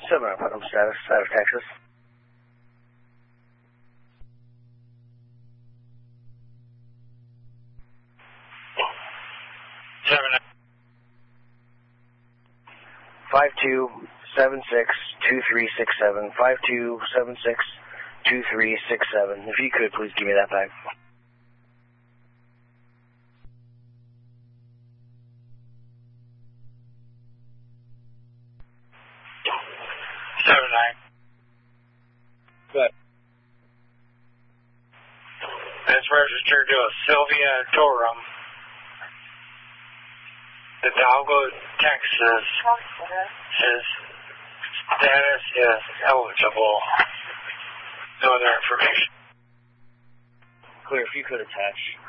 7 status, out of Texas. 5276-2367, 5276-2367. If you could, please give me that back. Good. It's registered to a Sylvia Torum. Hidalgo, Texas. His status is eligible. No other information. Clear, if you could attach.